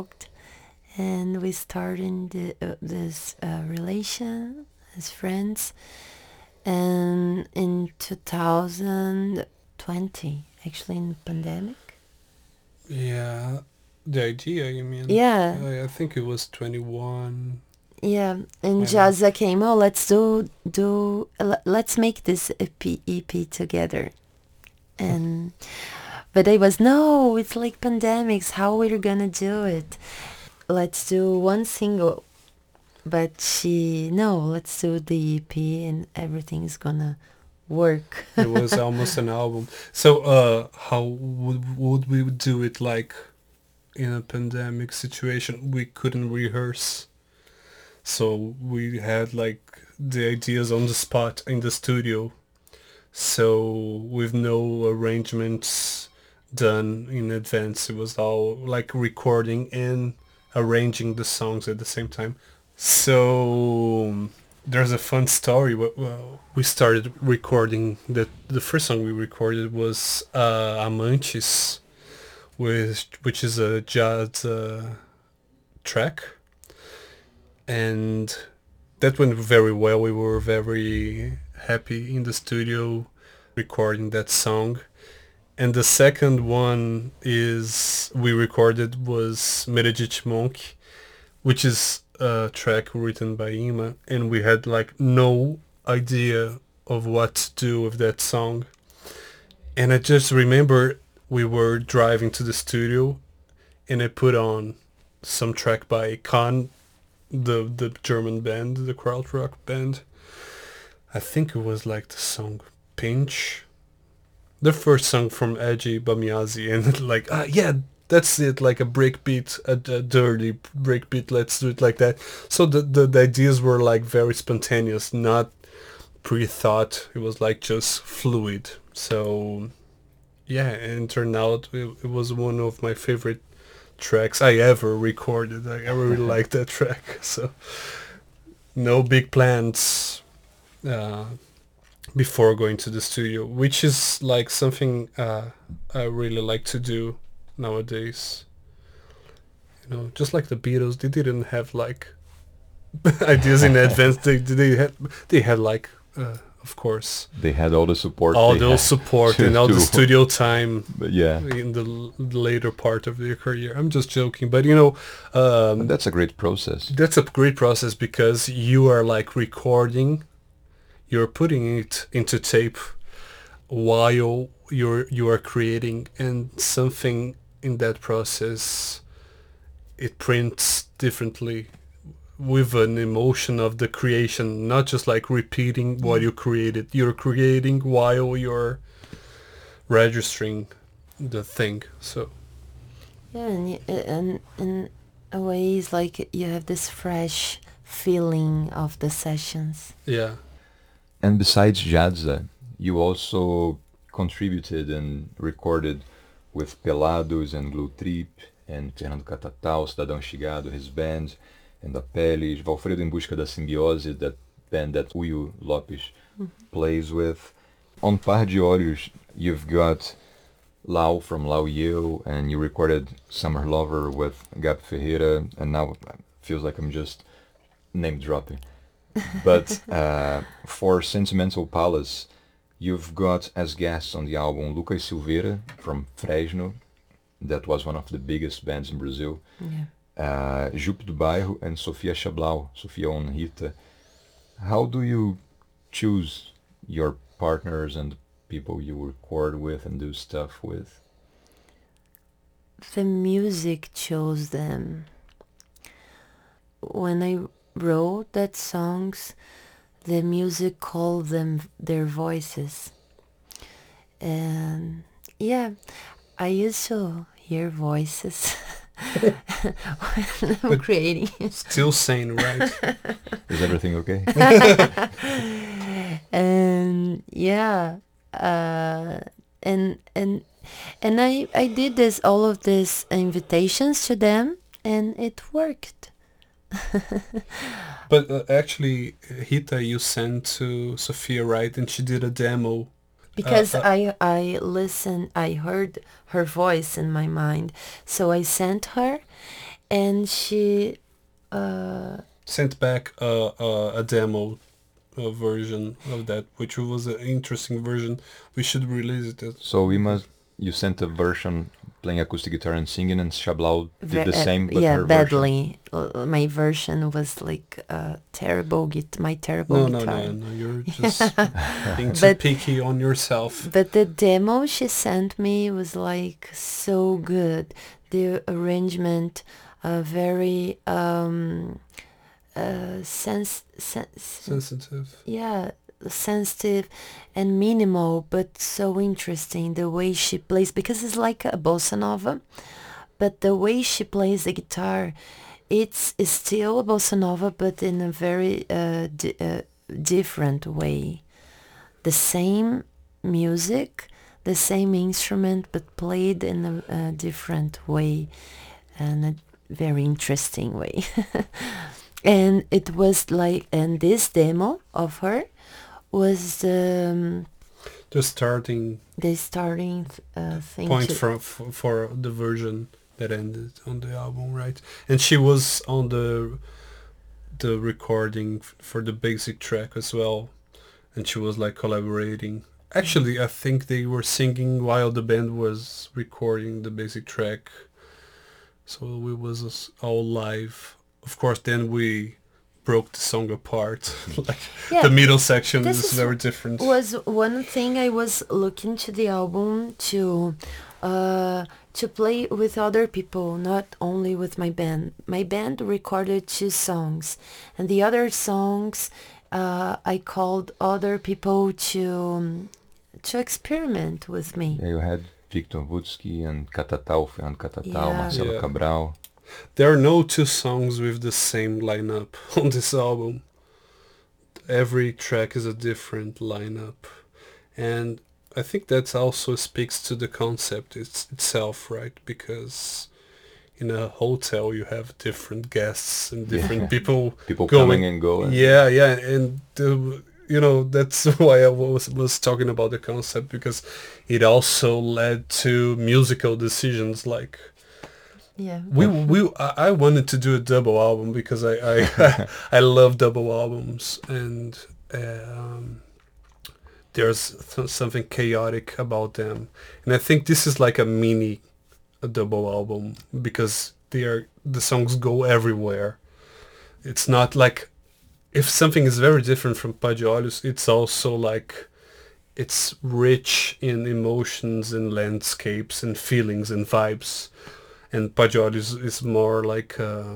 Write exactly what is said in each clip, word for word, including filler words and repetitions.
talked, and we started the, uh, this uh, relation as friends. And in two thousand twenty, actually in pandemic. Yeah, the idea, you mean? Yeah, I, I think it was twenty-one. yeah. And I don't. Jaza came. Oh, let's do do. l- Let's make this E P, E P together. And but I was no. It's like pandemics. How we're gonna do it? Let's do one single. But she no. Let's do the E P, and everything's gonna work. It was almost an album. So, uh, how would would we do it like in a pandemic situation? We couldn't rehearse, so we had like the ideas on the spot in the studio. So with no arrangements done in advance, it was all like recording and arranging the songs at the same time. So there's a fun story. Well, we started recording the the first song we recorded was uh, Amantes, which which is a jazz uh, track, and that went very well. We were very happy in the studio recording that song. And the second one is we recorded was Meredith Monk, which is a track written by Ima, and we had like no idea of what to do with that song. And I just remember we were driving to the studio, and I put on some track by Khan, the the German band, the krautrock band. I think it was like the song Pinch, the first song from Eji Bamiazi, and like, ah, yeah, that's it, like a breakbeat, a, a dirty breakbeat, let's do it like that. So the, the, the ideas were like very spontaneous, not pre-thought. It was like just fluid. So yeah, and it turned out it, it was one of my favorite tracks I ever recorded. I, I really like that track. So no big plans uh, before going to the studio, which is like something uh, I really like to do nowadays. You know, just like the Beatles, they didn't have like ideas in advance. They they had they had like uh, of course They had all the support. all they those had support to and all the do- studio time But yeah, in the l- later part of their career. I'm just joking, but you know, um, but that's a great process. that's a great process because you are like recording, you're putting it into tape while you're you are creating, and something in that process it prints differently with an emotion of the creation, not just like repeating what you created. You're creating while you're registering the thing. So Yeah, and, y- and in a way, it's like you have this fresh feeling of the sessions. yeah. And besides Jadza, you also contributed and recorded with Pelados and Glue Trip and Fernando Catatal, Cidadão Chigado, his band, and Apeles, Valfredo em Busca da Simbiose, that band that Uyo Lopes plays with. On Par de Olhos, you've got Lau from Lau Yeo, and you recorded Summer Lover with Gab Ferreira, and now it feels like I'm just name dropping. But uh, for Sentimental Palace, you've got as guests on the album Lucas Silveira from Fresno, that was one of the biggest bands in Brazil, Yeah. uh, Jupe do Bairro, and Sofia Chablau, Sofia Onrita. How do you choose your partners and people you record with and do stuff with? The music chose them. When I wrote that songs, the music called them their voices. And yeah, I used to hear voices when I'm But- creating. Still sane, right? Is everything okay? And yeah, uh, and and and I I did this all of these invitations to them, and it worked. But uh, actually, Hita, you sent to Sophia, right? And she did a demo. Because uh, I I listened, I heard her voice in my mind, so I sent her, and she uh, sent back a, a, a demo a version of that, which was an interesting version. We should release it. As So we must. You sent a version playing acoustic guitar and singing, and Shablau did ve- the uh, same, but yeah, her version. badly. Uh, my version was like uh, terrible. Git my terrible no, no, guitar. no, no. You're just being too But- picky on yourself. But the demo she sent me was like so good. The arrangement, uh, very um, uh, sense, sense, Sensitive. yeah, sensitive and minimal, but so interesting the way she plays, because it's like a bossa nova, but the way she plays the guitar, it's, it's still a bossa nova, but in a very uh, di- uh, different way. The same music, the same instrument, but played in a, a different way, and a very interesting way. And it was like, and this demo of her was um, The starting the starting uh, thing. point to- for, for for the version that ended on the album, right? And she was on the the recording f- for the basic track as well, and she was like collaborating. Actually, I think they were singing while the band was recording the basic track, so it was us all live. Of course, then we broke the song apart. Like Yeah, the middle section this is is very different. was one thing I was looking to the album to uh, to play with other people, not only with my band. My band recorded two songs, and the other songs uh, I called other people to um, to experiment with me. Yeah, you had Victor Vutsky and Catatau, Fernando Catatau, Yeah. Marcelo Yeah. Cabral. There are no two songs with the same lineup on this album. Every track is a different lineup, and I think that also speaks to the concept it's, itself, right? Because in a hotel you have different guests and different Yeah. people People going. coming and going. Yeah, yeah, and uh, you know that's why I was was talking about the concept, because it also led to musical decisions. Like Yeah. we we I I wanted to do a double album because I I I love double albums, and um, there's th- something chaotic about them, and I think this is like a mini a double album because they are the songs go everywhere. It's not like if something is very different from Pá de Olhos, it's also like it's rich in emotions and landscapes and feelings and vibes. And Pá de Olhos is more like a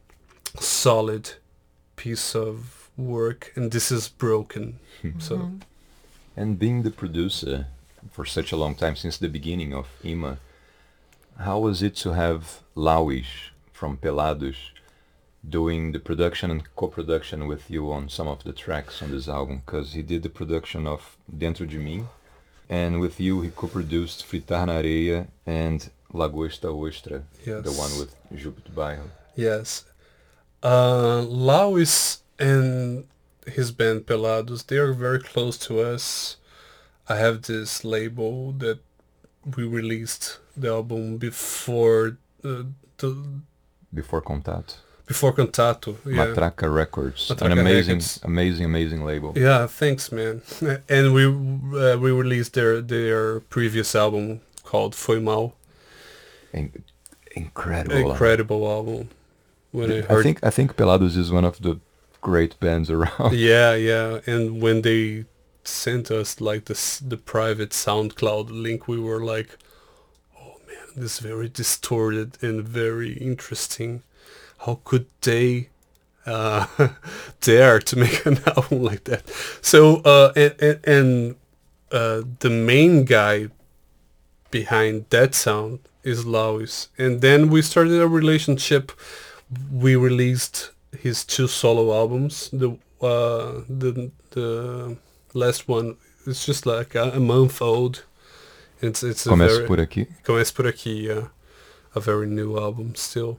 solid piece of work, and this is broken. So Mhm. And being the producer for such a long time, since the beginning of Ima, how was it to have Lauis from Pelados doing the production and co-production with you on some of the tracks on this album? Because he did the production of Dentro de Mim, and with you he co-produced Fritar na Areia and Lagosta Ostra, yes, the one with Júpiter Bairro. yes, uh, Lauis and his band Pelados, they are very close to us. I have this label that we released the album before uh, the Before Contato. before Contato. Yeah. Matraca Records. Matraca An amazing, Records. amazing, amazing label. Yeah, thanks, man. And we uh, we released their their previous album called Foi Mal. In- incredible. Incredible album. When I I heard, think I think Pelados is one of the great bands around. yeah, yeah. And when they sent us like this the private SoundCloud link, we were like, oh man, this is very distorted and very interesting. How could they uh, dare to make an album like that? So uh, and and, and uh, the main guy behind that sound is Lauis, and then we started a relationship. We released his two solo albums. The uh, the the last one is just like a, a month old. It's it's a Começo very por aqui. Começo por aqui, yeah, a very new album still.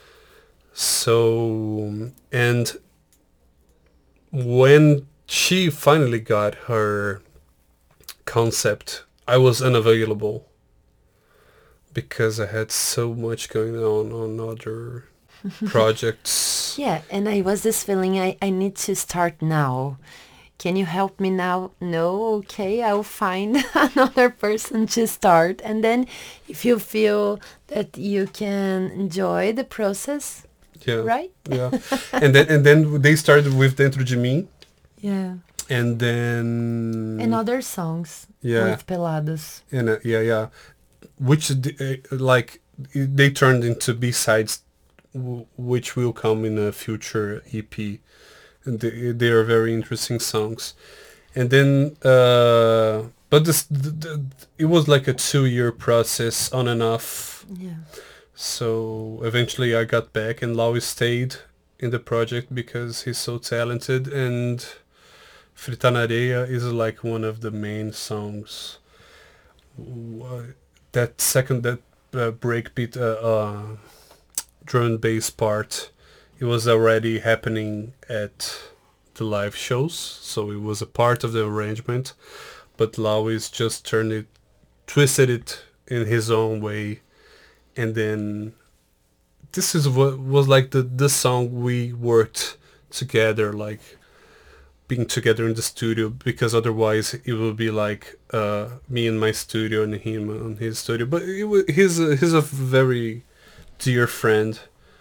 So and when she finally got her concept, I was unavailable because I had so much going on on other projects. Yeah, and I was this feeling I, I need to start now. Can you help me now? No, okay, I'll find another person to start. And then if you feel that you can enjoy the process, Yeah. right? Yeah. and then and then they started with Dentro de Mim, Yeah. and then And other songs Yeah. with Pelados. and uh, yeah, yeah, which d- uh, like they turned into B-sides, w- which will come in a future E P, and they, they are very interesting songs. And then, uh, but this the, the, it was like a two-year process on and off. Yeah. So eventually I got back, and Lau stayed in the project because he's so talented, and Fritar na Areia is like one of the main songs. Wha- That second, that uh, breakbeat uh, uh, drum and bass part, it was already happening at the live shows, so it was a part of the arrangement, but Lauis just turned it, twisted it in his own way, and then this is what was like the, the song we worked together, like being together in the studio, because otherwise it would be like uh, me in my studio and him on his studio. But it wa he's a, he's a very dear friend,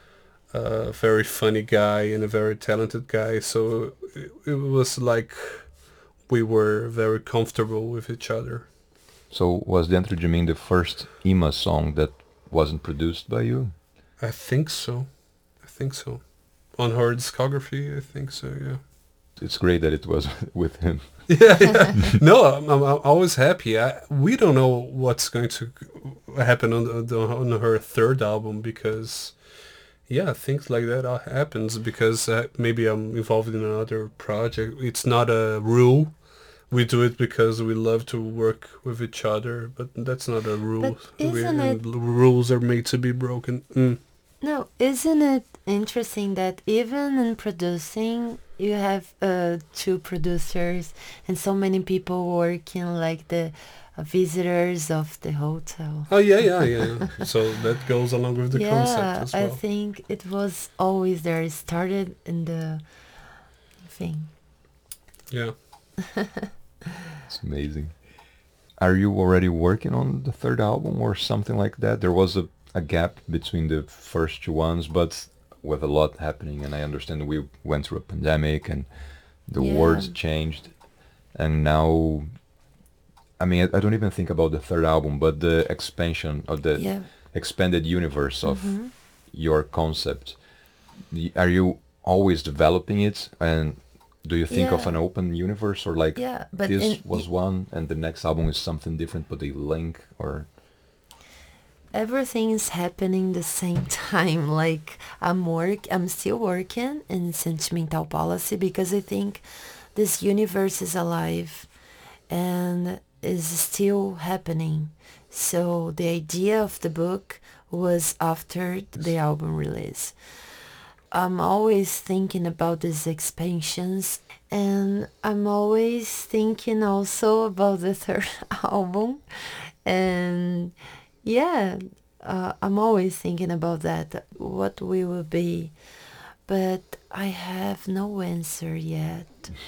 a very funny guy and a very talented guy. So it, it was like we were very comfortable with each other. So was Dentro de Mim the first Ima song that wasn't produced by you? I think so. I think so. On her discography, I think so. Yeah. It's great that it was with him. Yeah, yeah. No, I'm, I'm, I'm always happy. I, we don't know what's going to happen on the, on her third album, because, yeah, things like that all happens because uh, maybe I'm involved in another project. It's not a rule. We do it because we love to work with each other, but that's not a rule. But We- isn't it- rules are made to be broken. Mm. No, isn't it interesting that even in producing, you have uh, two producers and so many people working like the uh, visitors of the hotel? Oh yeah, yeah, yeah. So that goes along with the yeah, concept as well. I think it was always there. It started in the thing. Yeah. It's amazing. Are you already working on the third album or something like that? There was a, a gap between the first two ones, but with a lot happening, and I understand we went through a pandemic and the Yeah. words changed, and now, I mean, I, I don't even think about the third album, but the expansion of the Yeah. expanded universe of Mhm. your concept. The- Are you always developing it, and do you think of Yeah. an open universe, or like Yeah, but this in- was one and the next album is something different but they link, or Everything is happening the same time. Like I'm work, I'm still working in sentimental policy because I think this universe is alive and is still happening. So the idea of the book was after the album release. I'm always thinking about these expansions, and I'm always thinking also about the third album. And yeah, uh, I'm always thinking about that, what we will be. But I have no answer yet.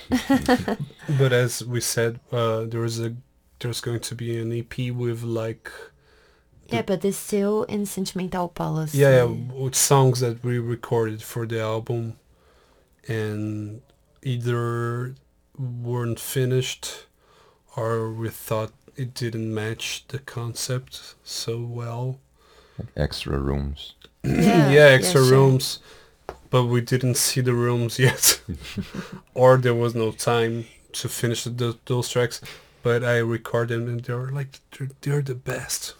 But as we said, uh, there's a there's going to be an E P with like Yeah, but it's still in sentimental policy. yeah, yeah with songs that we recorded for the album, and either weren't finished or we thought it didn't match the concept so well. like extra rooms? Yeah, Yeah, extra yeah, sure. rooms, but we didn't see the rooms yet, or there was no time to finish the, those tracks. But I record them, and they're like they're, they're the best.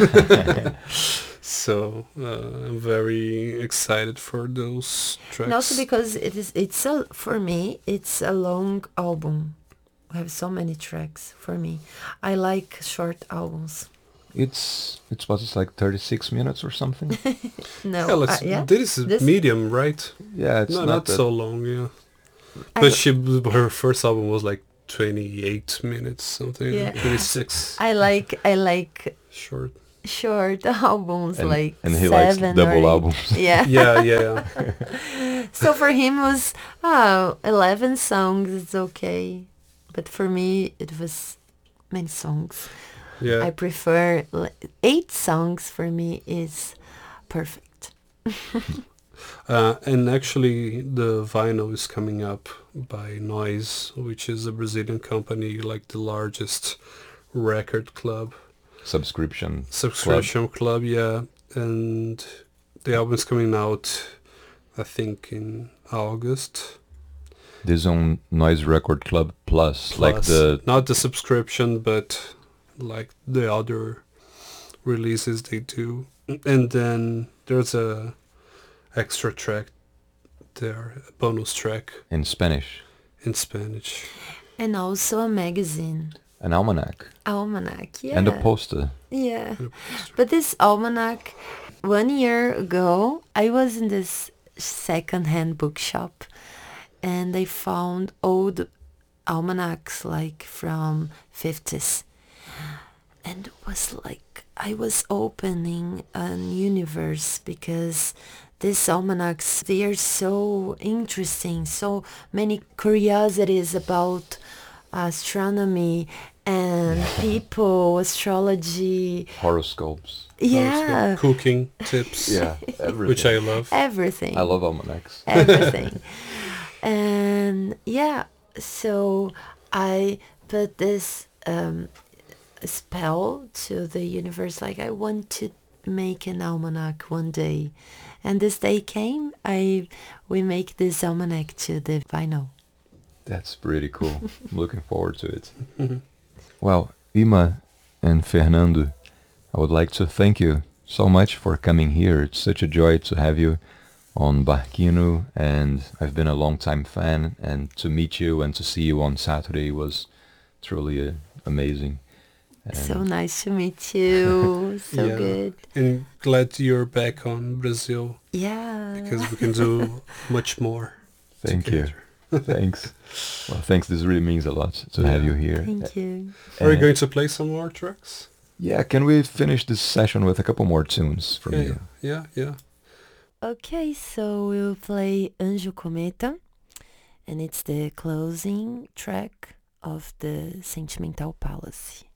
So uh, I'm very excited for those tracks. And also because it is, it's a, for me, it's a long album. I have so many tracks for me. I like short albums. It's it's what, it's like thirty-six minutes or something. No, yeah, let's, uh, yeah. this is This- medium, right? Yeah, it's no, not, not, that, so long, yeah. I- But she, her first album was like twenty-eight minutes, something, Yeah. twenty-six, I like I like short. short albums, And, like and he seven likes or double eight. albums. Yeah. Yeah, yeah. So for him was, oh, eleven songs is okay. But for me, it was many songs. Yeah. I prefer li- eight songs for me is perfect. Uh, and actually, the vinyl is coming up by Noise, which is a Brazilian company, like the largest record club, Subscription. subscription club, yeah. And the album's coming out, I think, in August. This on Noise Record Club Plus, like Plus, the not the subscription, but like the other releases they do. And then there's a extra track there, a bonus track in Spanish, in Spanish. And also a magazine. an almanac, Almanac, yeah. and a poster. Yeah. But this almanac, one year ago, I was in this second-hand bookshop and I found old almanacs like from fifties. And it was like I was opening a universe because these almanacs, they are so interesting, so many curiosities about astronomy and people, astrology. Horoscopes. Yeah, Cooking tips, Yeah, everything. which I love. everything. I love almanacs. Everything. And yeah, so I put this um, spell to the universe, like I want to make an almanac one day. And this day came, I we make this almanac to the vinyl. That's pretty cool. I'm looking forward to it. Well, Ima and Fernando, I would like to thank you so much for coming here. It's such a joy to have you on Barquinho, and I've been a long time fan, and to meet you and to see you on Saturday was truly uh, amazing. And So nice to meet you. So Yeah. good. And glad you're back on Brazil Yeah. because we can do much more. thank together. you. Thanks. Well, thanks. This really means a lot to have you here. Thank you. Are we And- going to play some more tracks? Yeah, can we finish this session with a couple more tunes from Yeah, you? yeah, yeah. Okay, so we'll play Anjo Cometa, and it's the closing track of the Sentimental Palace.